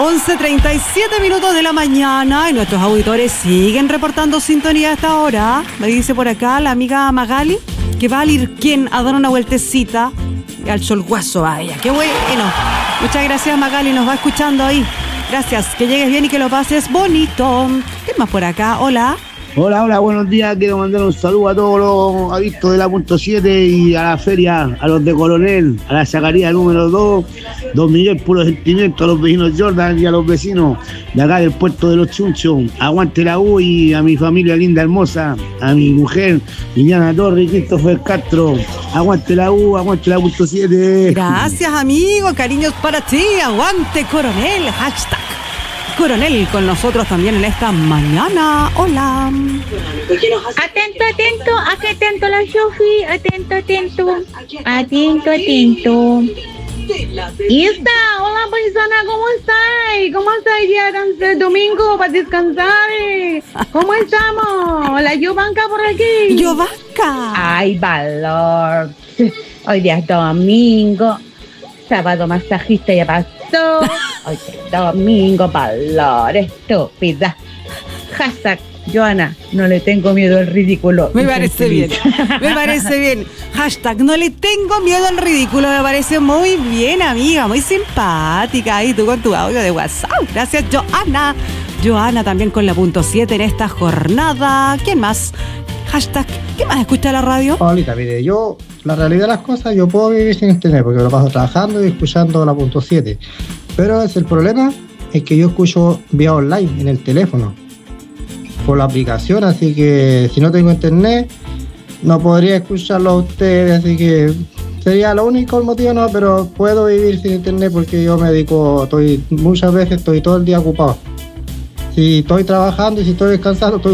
11:37 de la mañana y nuestros auditores siguen reportando sintonía a esta hora. Me dice por acá la amiga Magali que va a ir quien a dar una vueltecita al Solguazo. Vaya, qué bueno. Muchas gracias, Magali, nos va escuchando ahí. Gracias, que llegues bien y que lo pases bonito. ¿Qué más por acá? Hola. Hola, buenos días. Quiero mandar un saludo a todos los adictos de la punto 7 y a la feria, a los de Coronel, a la Zacarías número 2, Don Miguel Puro Sentimiento, a los vecinos Jordan y a los vecinos de acá del puerto de los Chunchos. Aguante la U y a mi familia linda, hermosa, a mi mujer, Liliana Torres y Christopher Castro. Aguante la U, aguante la punto 7. Gracias, amigo. Cariños para ti. Aguante, Coronel. Hashtag Coronel con nosotros también en esta mañana. Hola. Atento, aquí atento la Sofi. Atento. Isa, hola paisana, ¿cómo estáis? ¿Cómo estáis día de domingo para descansar? ¿Cómo estamos? La Yovanka por aquí. Yovanka. Ay, valor. Hoy día es domingo. Sábado masajista ya pasó. Hoy es domingo, valor, estúpida. Hashtag Joana, no le tengo miedo al ridículo. Me parece bien. Hashtag no le tengo miedo al ridículo. Me parece muy bien, amiga. Muy simpática. Y tú con tu audio de WhatsApp. Gracias, Joana. Joana también con la punto 7 en esta jornada. ¿Quién más? Hashtag, ¿qué más escucha la radio? Ahorita, mire, yo, la realidad de las cosas, yo puedo vivir sin internet porque lo paso trabajando y escuchando la punto 7. Pero el problema es que yo escucho vía online en el teléfono por la aplicación, así que si no tengo internet no podría escucharlo a ustedes, así que sería lo único el motivo, no, pero puedo vivir sin internet porque yo me dedico, muchas veces estoy todo el día ocupado. Si estoy trabajando y si estoy descansando, estoy